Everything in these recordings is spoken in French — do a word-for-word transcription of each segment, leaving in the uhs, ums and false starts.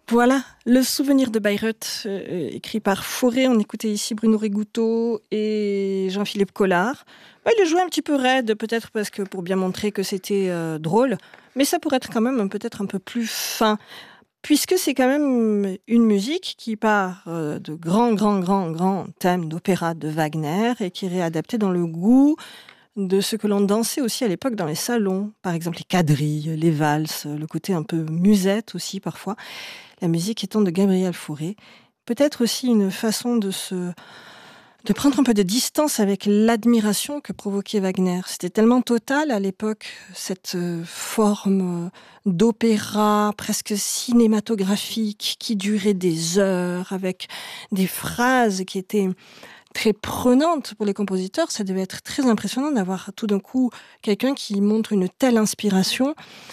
Voilà, le souvenir de Bayreuth, euh, écrit par Fauré. On écoutait ici Bruno Rigouteau et Jean-Philippe Collard. Bah, il le jouait un petit peu raide, peut-être parce que pour bien montrer que c'était euh, drôle, mais ça pourrait être quand même peut-être un peu plus fin, puisque c'est quand même une musique qui part euh, de grands, grands, grands, grands thèmes d'opéra de Wagner et qui est réadaptée dans le goût de ce que l'on dansait aussi à l'époque dans les salons. Par exemple, les quadrilles, les valses, le côté un peu musette aussi parfois. La musique étant de Gabriel Fauré. Peut-être aussi une façon de se... de prendre un peu de distance avec l'admiration que provoquait Wagner. C'était tellement total à l'époque, cette forme d'opéra presque cinématographique qui durait des heures, avec des phrases qui étaient très prenantes pour les compositeurs. Ça devait être très impressionnant d'avoir tout d'un coup quelqu'un qui montre une telle inspiration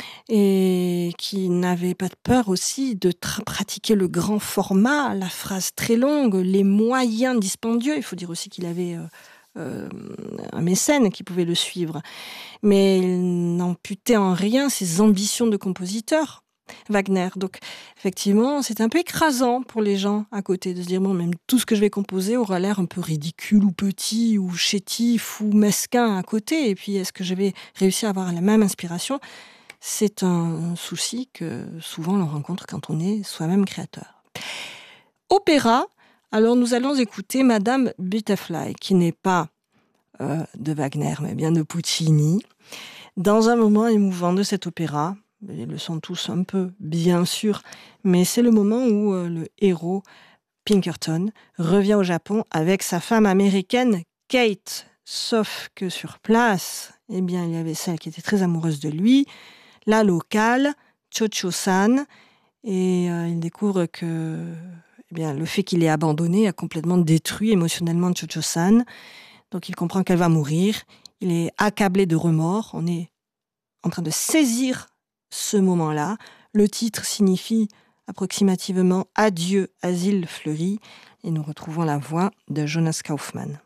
et qui n'avait pas de peur aussi de tra- pratiquer le grand format, la phrase très longue, les moyens dispendieux. Il faut dire aussi qu'il avait euh, euh, un mécène qui pouvait le suivre. Mais il n'amputait en rien ses ambitions de compositeur, Wagner. Donc, effectivement, c'est un peu écrasant pour les gens à côté de se dire, bon, même tout ce que je vais composer aura l'air un peu ridicule ou petit ou chétif ou mesquin à côté. Et puis, est-ce que je vais réussir à avoir la même inspiration ? C'est un souci que souvent l'on rencontre quand on est soi-même créateur. Opéra, alors nous allons écouter Madame Butterfly, qui n'est pas euh, de Wagner, mais bien de Puccini. Dans un moment émouvant de cet opéra, ils le sont tous un peu, bien sûr, mais c'est le moment où euh, le héros, Pinkerton, revient au Japon avec sa femme américaine, Kate. Sauf que sur place, eh bien, il y avait celle qui était très amoureuse de lui, la locale, Cho-Cho-san, et euh, il découvre que eh bien, le fait qu'il est abandonné a complètement détruit émotionnellement Cho-Cho-san. Donc il comprend qu'elle va mourir. Il est accablé de remords. On est en train de saisir ce moment-là. Le titre signifie approximativement « Adieu, asile fleuri » et nous retrouvons la voix de Jonas Kaufmann.